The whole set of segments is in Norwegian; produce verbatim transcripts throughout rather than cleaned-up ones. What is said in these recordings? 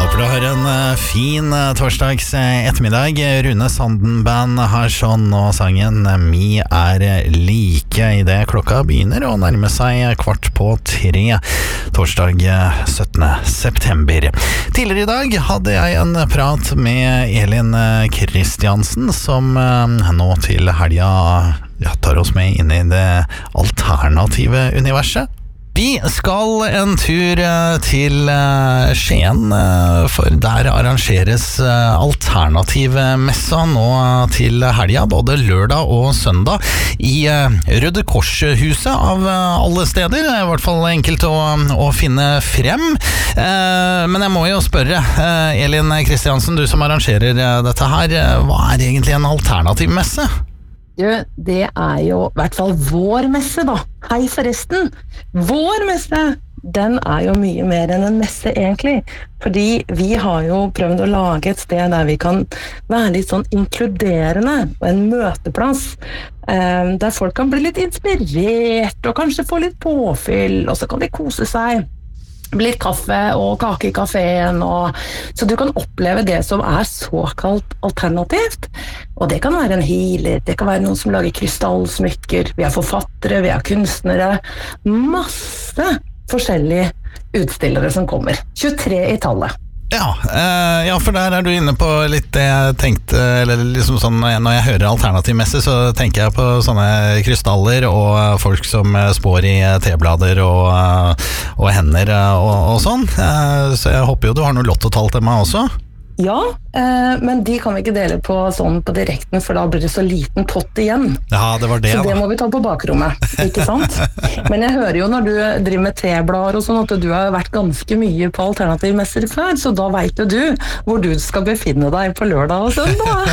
Håper du har en eh, fin eh, torsdags eh, ettermiddag. Rune Sanden Band har sånn, og sangen eh, Mi er like I det klokka begynner å nærme seg kvart på tre, torsdag eh, syttende september. Tidligere I dag hadde jeg en prat med Elin Kristiansen, som eh, nå til helga ja, tar oss med inn I det alternative universet. Vi skal en tur til Skien, for der arrangeres alternativmessa nå til helga, både lørdag og søndag, I Røde Kors-huset av alle steder. Det er I hvert fall enkelt å, å finne frem. Men jeg må jo spørre, Elin Kristiansen, du som arrangerer dette her, hva er egentlig en alternativmesse? Du, det er jo I hvert fall vår messe da. Hei forresten, vår messe, den er jo mye mer enn en messe egentlig, fordi vi har jo prøvd å lage et sted der vi kan være litt sånn inkluderende, en møteplass, eh, der folk kan bli litt inspirert og kanskje få litt påfyll, og så kan de kose seg. Litt kaffe og kake I kaféen, og, så du kan oppleve det som er såkalt alternativt. Og det kan være en healer, det kan være noen som lager krystallsmykker, vi har forfattere, vi har kunstnere, masse forskjellige utstillere som kommer. tjuetre I tallet. Ja, eh, ja, for der er du inne på litt det jeg tenkte, eller liksom sånn, når jeg hører alternativmesse, så tenker jeg på sånne krystaller og folk som spår I teblader og, og hender og, og sånn. Eh, så jeg håper jo du har noe lottotall til meg også. Ja, eh, men de kan vi ikke dele på sånn på direkten, for da blir det så liten pott igjen. Ja, det var det. Så det da. må vi ta på bakrommet, ikke sant? Men jeg hører jo når du driver med teblader og sånn, at du har vært ganske mye på alternativmesser før, så da vet jo du hvor du skal befinne deg på lørdag og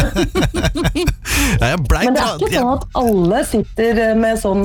søndag. Ja, jeg ble Men det er ikke sånn at alle sitter med sånn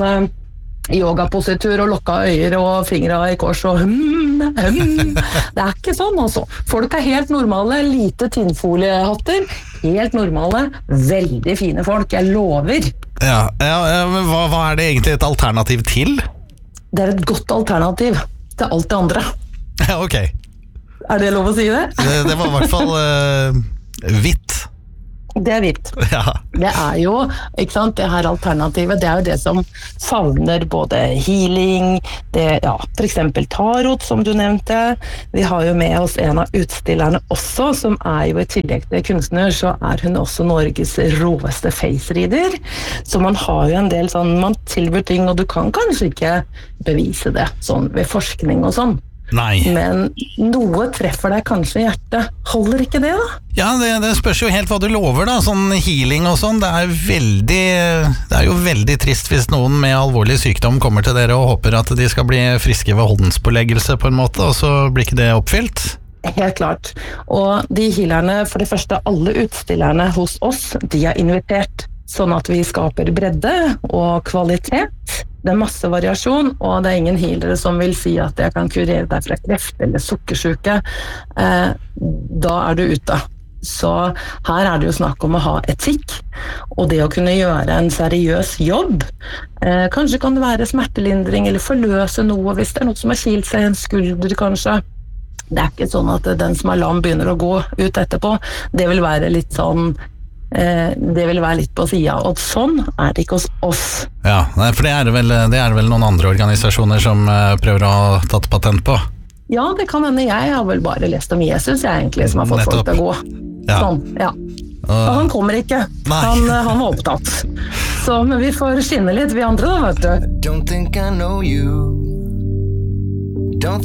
yogapositur og lokka øyer og fingre I kors og hum, hum. Det er ikke sånn altså. Folk er helt normale, lite tinnfoliehatter, helt normale, veldig fine folk, jeg lover. Ja, ja men hva, hva er det egentlig et alternativ til? Det er et godt alternativ til alt det andre. Ja, ok. Er det lov å si det? Det, det var I hvert fall uh, hvitt. Det er vidt. Ja. Det er jo, ikke sant, det her alternativet, det er jo det som favner både healing, det, ja, for eksempel tarot, som du nevnte. Vi har jo med oss en av utstillerne også, som er jo I tillegg til kunstner, så er hun også Norges råeste face-reader. Så man har jo en del sånn, man tilbyr ting, og du kan kanskje ikke bevise det, sånn ved forskning og sånn. Nei. Men noe treffer deg kanskje I hjertet. Holder ikke det da? Ja, det, det spørs jo helt hva du lover da, sånn healing og sånn. Det er veldig, det er jo veldig trist hvis noen med alvorlig sykdom kommer til dere og håper at de skal bli friske ved håndspåleggelse på en måte, og så blir ikke det oppfylt. Helt klart. Og de healerne, for det første, alle utstillerne hos oss, de er invitert, sånn at vi skaper bredde og kvalitet. Det er masse variasjon, og det er ingen healere som vil si at jeg kan kurere deg fra kreft eller sukkersyke. Eh, da er du ute. Så her er det jo snakk om å ha etikk, og det å kunne gjøre en seriøs jobb. Eh, kanskje kan det være smertelindring, eller forløse noe, hvis det er noe som har kilt seg I en skulder kanskje. Det er ikke sånn at den som er lam begynner å gå ut etterpå. Det vil være litt sånn det vil være litt på siden, og sånn er det ikke hos oss. Ja, for det er det vel, det er det vel noen andre organisasjoner som prøver å ha tatt patent på? Ja, det kan hende. Jeg har vel bare lest om Jesus, jeg egentlig, som har fått Nettopp. folk til å gå. Ja. Sånn, ja. Og han kommer ikke. Han, han var opptatt. Så, men vi får skinne litt, vi andre da, vet du. Don't think I know you